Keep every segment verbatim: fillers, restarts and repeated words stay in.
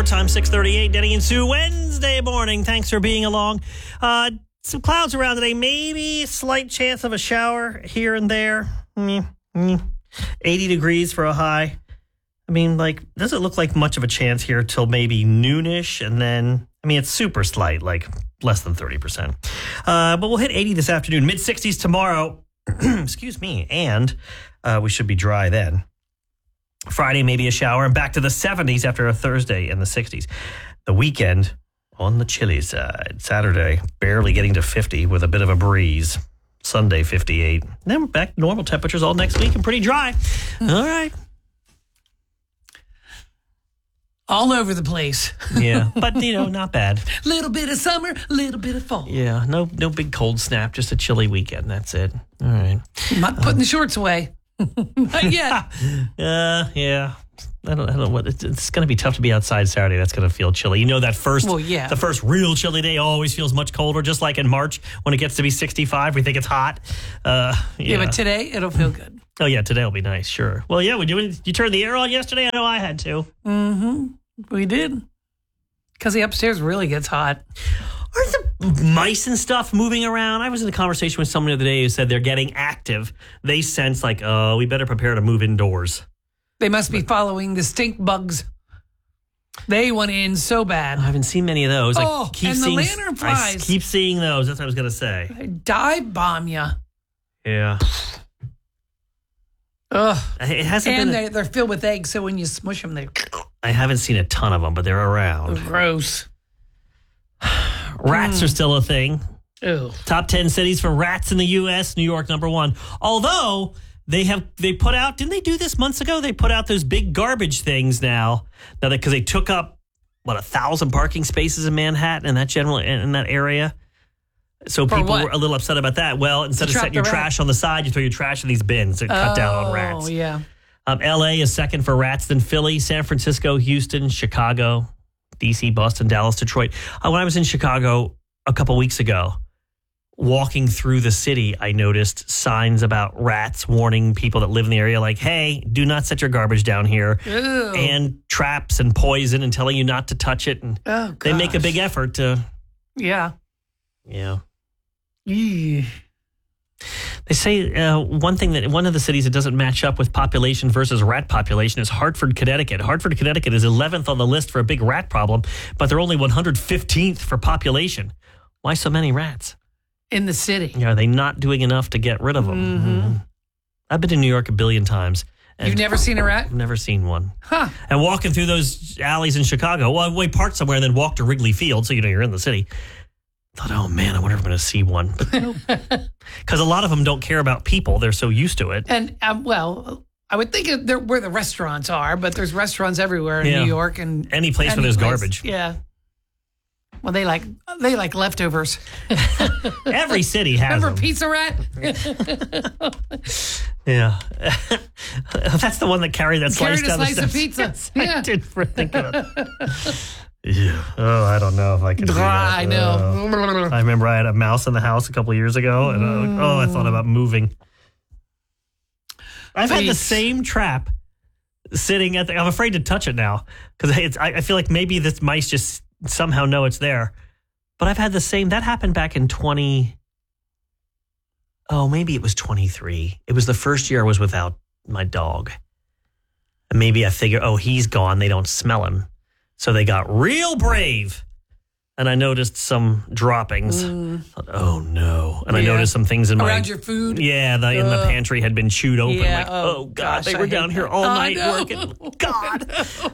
Time six thirty-eight, Denny and Sue, Wednesday morning. Thanks for being along. Uh, some clouds around today. Maybe a slight chance of a shower here and there. Mm-hmm. eighty degrees for a high. I mean, like, doesn't look like much of a chance here till maybe noonish. And then, I mean, it's super slight, like less than thirty percent. Uh, but we'll hit eighty this afternoon, mid sixties tomorrow. Excuse me. And uh, we should be dry then. Friday, maybe a shower, and back to the seventies after a Thursday in the sixties. The weekend on the chilly side. Saturday, barely getting to fifty with a bit of a breeze. Sunday, fifty-eight. Then we're back to normal temperatures all next week and pretty dry. All right. All over the place. Yeah, but, you know, not bad. Little bit of summer, little bit of fall. Yeah, no no big cold snap, just a chilly weekend. That's it. All right. I'm not putting um, the shorts away. Not yet. uh, yeah. I don't, I don't know what it's, it's going to be tough to be outside Saturday. That's going to feel chilly. You know, that first, well, yeah. the first real chilly day always feels much colder, just like in March when it gets to be sixty-five. We think it's hot. Uh, yeah. yeah, but today it'll feel good. Oh, yeah, today will be nice, sure. Well, yeah, we doing, you turned the air on yesterday? I know I had to. Mm-hmm. We did. Because the upstairs really gets hot. Aren't the mice and stuff moving around? I was in a conversation with someone the other day who said they're getting active. They sense like, oh, we better prepare to move indoors. They must be following the stink bugs. They went in so bad. I haven't seen many of those. Oh, I keep and seeing, the lantern flies. I keep seeing those. That's what I was going to say. They dive bomb you. Yeah. Ugh. It hasn't and been they, they're filled with eggs, so when you smush them, they... I haven't seen a ton of them, but they're around. Oh, gross. Rats mm. are still a thing. Ew. Top ten cities for rats in the U S New York, number one. Although they have, they put out, didn't they do this months ago? They put out those big garbage things now. Now, because they took up, what, a thousand parking spaces in Manhattan and that general, in that area. So for people what? were a little upset about that. Well, instead to of setting your trash on the side, you throw your trash in these bins to cut oh, down on rats. Oh, yeah. Um, L A is second for rats, then Philly, San Francisco, Houston, Chicago, D C, Boston, Dallas, Detroit. Uh, when I was in Chicago a couple weeks ago, walking through the city, I noticed signs about rats warning people that live in the area like, hey, do not set your garbage down here. Ew. And traps and poison and telling you not to touch it. And oh, they make a big effort to. Yeah. Yeah. Yeah. They say uh, one thing that one of the cities that doesn't match up with population versus rat population is Hartford, Connecticut. Hartford, Connecticut is eleventh on the list for a big rat problem, but they're only one hundred fifteenth for population. Why so many rats? In the city. Yeah, are they not doing enough to get rid of them? Mm-hmm. Mm-hmm. I've been to New York a billion times. You've never seen a rat? I've never seen one. Huh. And walking through those alleys in Chicago, well, we parked somewhere and then walked to Wrigley Field, so you know you're in the city. I thought, oh man, I wonder if I'm going to see one. Because a lot of them don't care about people. They're so used to it. And, um, well, I would think of there, where the restaurants are, but there's restaurants everywhere in yeah. New York. And any place any where there's place. garbage. Yeah. Well, they like they like leftovers. Every city has Remember them. Pizza Rat? Yeah. That's the one that carried that slice carried down a slice the of steps. pizza. Yes, Yeah. I did think of it. Yeah. Oh, I don't know if I can do that. I know. Uh, I remember I had a mouse in the house a couple of years ago, and uh, oh, I thought about moving. I've had the same trap sitting at the, I'm afraid to touch it now because it's. I, I feel like maybe this mice just somehow know it's there. But I've had the same. That happened back in twenty. Oh, maybe it was twenty-three. It was the first year I was without my dog. And maybe I figure, oh, he's gone. They don't smell him. So they got real brave. And I noticed some droppings. Mm. Thought, oh, no. And yeah. I noticed some things in Around my... Around your food? Yeah, the, in the pantry had been chewed open. Yeah. Like, oh, oh God, gosh, they were down here all oh, night no. working. God.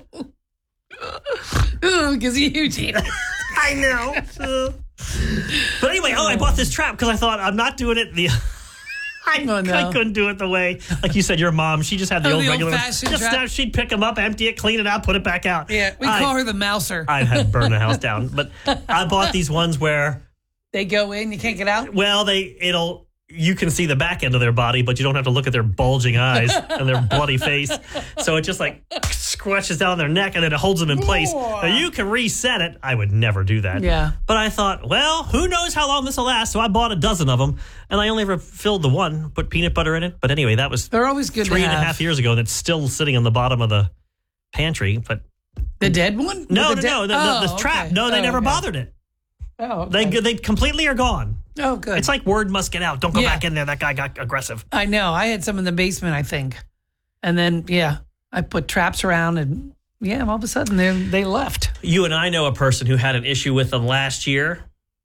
Because you eat it. I know. Uh, but anyway, oh, I bought this trap because I thought I'm not doing it the... I, oh, no. I couldn't do it the way, like you said, your mom, she just had the oh, old the regular. old-fashioned just trap. now she'd pick them up, empty it, clean it out, put it back out. Yeah, we I, call her the mouser. I had burned the house down. But I bought these ones where... They go in, you can't get out? Well, they it'll... You can see the back end of their body, but you don't have to look at their bulging eyes and their bloody face. So it just like scratches down their neck and then it holds them in place. Now, you can reset it. I would never do that. Yeah. But I thought, well, who knows how long this will last? So I bought a dozen of them and I only ever filled the one, put peanut butter in it. But anyway, that was They're always good three to and have. a half years ago and it's still sitting on the bottom of the pantry. But The dead one? No, the no, dead- no. The, the, oh, the trap. okay. No, they Oh, never okay. bothered it. Oh, okay. They they completely are gone. Oh, good. It's like word must get out. Don't go Yeah. back in there. That guy got aggressive. I know. I had some in the basement, I think. And then, yeah, I put traps around and, yeah, all of a sudden they they left. You and I know a person who had an issue with them last year.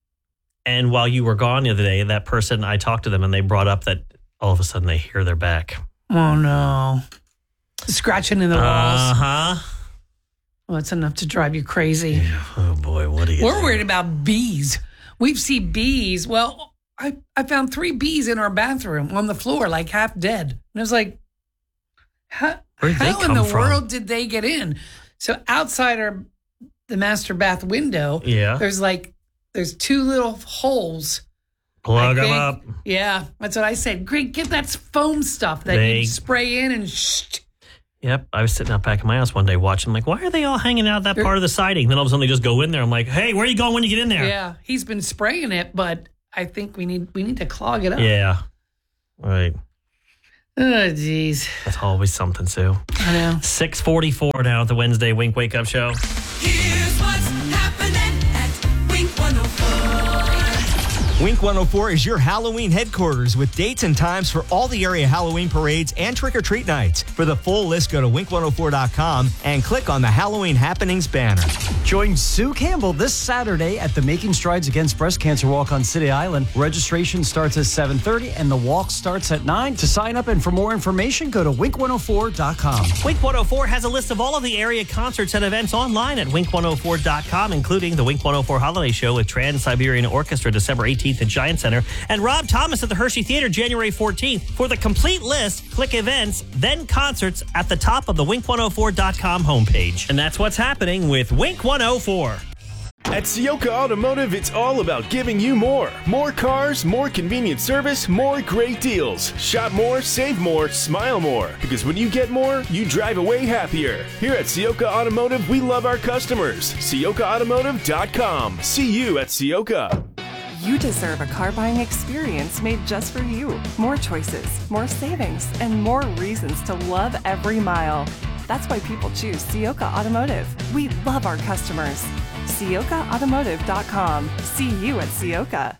And while you were gone the other day, that person, I talked to them and they brought up that all of a sudden they hear their back. Oh, no. Scratching in the walls. Uh-huh. Well, it's enough to drive you crazy. Oh, boy. What do you We're do? worried about bees. We've seen bees. Well, I, I found three bees in our bathroom on the floor, like half dead. And I was like, how, Where'd they how in come the from? world did they get in? So outside our the master bath window, Yeah. there's like, there's two little holes. Plug I them think. up. Yeah, that's what I said. Great, get that foam stuff that They- you spray in and shh. Yep. I was sitting out back in my house one day watching. I'm like, why are they all hanging out that part of the siding? Then all of a sudden they just go in there. I'm like, hey, where are you going when you get in there? Yeah, he's been spraying it, but I think we need we need to clog it up. Yeah. Right. Oh, jeez. That's always something, Sue. I know. six forty-four now at the Wednesday Wink Wake Up Show. Here's what's happening at Wink one oh four. Wink one oh four is your Halloween headquarters with dates and times for all the area Halloween parades and trick-or-treat nights. For the full list, go to wink one oh four dot com and click on the Halloween Happenings banner. Join Sue Campbell this Saturday at the Making Strides Against Breast Cancer Walk on City Island. Registration starts at seven thirty and the walk starts at nine. To sign up and for more information, go to wink one oh four dot com. Wink one oh four has a list of all of the area concerts and events online at wink one oh four dot com, including the Wink one oh four Holiday Show with Trans-Siberian Orchestra December eighteenth at Giant Center, and Rob Thomas at the Hershey Theater January fourteenth. For the complete list, click events, then concerts at the top of the wink one oh four dot com homepage. And that's what's happening with Wink one oh four. At Sioka Automotive, it's all about giving you more. More cars, more convenient service, more great deals. Shop more, save more, smile more. Because when you get more, you drive away happier. Here at Sioka Automotive, we love our customers. Sioka Automotive dot com. See you at Sioka. You deserve a car buying experience made just for you. More choices, more savings, and more reasons to love every mile. That's why people choose Sioka Automotive. We love our customers. Sioka Automotive dot com. See you at Sioka.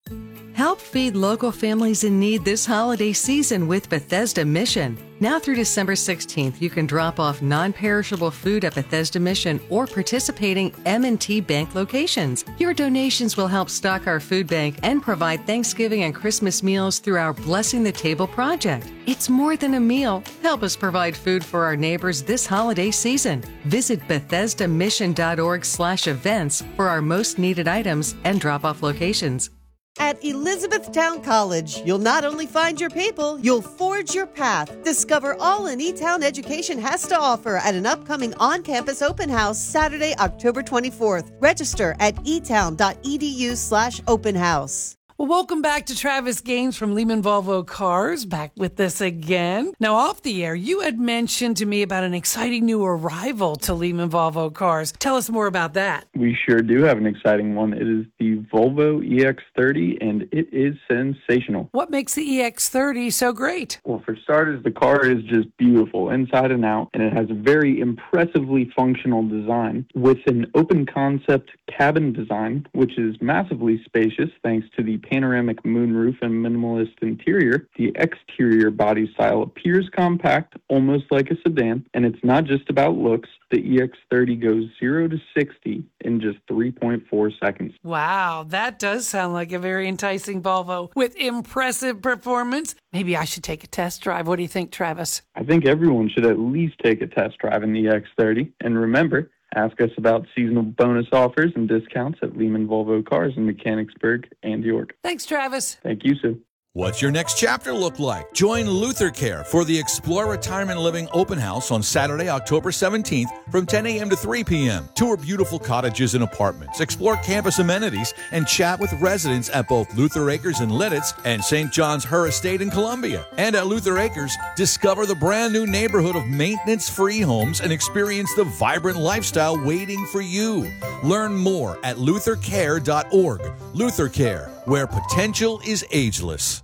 Help feed local families in need this holiday season with Bethesda Mission. Now through December sixteenth, you can drop off non-perishable food at Bethesda Mission or participating M and T Bank locations. Your donations will help stock our food bank and provide Thanksgiving and Christmas meals through our Blessing the Table project. It's more than a meal. Help us provide food for our neighbors this holiday season. Visit bethesda mission dot org slash events for our most needed items and drop-off locations. At Elizabethtown College, you'll not only find your people, you'll forge your path. Discover all an E-Town education has to offer at an upcoming on-campus open house Saturday, October twenty-fourth. Register at etown.edu slash open house. Well, welcome back to Travis Gaines from Lehman Volvo Cars, back with us again. Now, off the air, you had mentioned to me about an exciting new arrival to Lehman Volvo Cars. Tell us more about that. We sure do have an exciting one. It is the Volvo E X thirty, and it is sensational. What makes the E X thirty so great? Well, for starters, the car is just beautiful inside and out, and it has a very impressively functional design with an open concept cabin design, which is massively spacious thanks to the panoramic moonroof and minimalist interior. The exterior body style appears compact, almost like a sedan, and it's not just about looks. The E X thirty goes zero to sixty in just three point four seconds. Wow, that does sound like a very enticing Volvo with impressive performance. Maybe I should take a test drive. What do you think, Travis? I think everyone should at least take a test drive in the E X thirty. And remember, ask us about seasonal bonus offers and discounts at Lehman Volvo Cars in Mechanicsburg and York. Thanks, Travis. Thank you, Sue. What's your next chapter look like? Join Luther Care for the Explore Retirement Living Open House on Saturday, October seventeenth from ten a.m. to three p.m. Tour beautiful cottages and apartments, explore campus amenities, and chat with residents at both Luther Acres in Lidditz and Saint John's Her Estate in Columbia. And at Luther Acres, discover the brand new neighborhood of maintenance-free homes and experience the vibrant lifestyle waiting for you. Learn more at luther care dot org. Luther Care, where potential is ageless.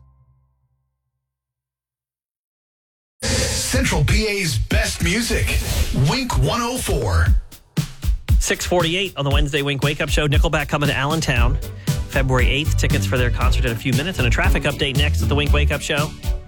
Central P A's best music. Wink one oh four. six forty-eight on the Wednesday Wink Wake Up Show. Nickelback coming to Allentown February eighth. Tickets for their concert in a few minutes. And a traffic update next at the Wink Wake Up Show.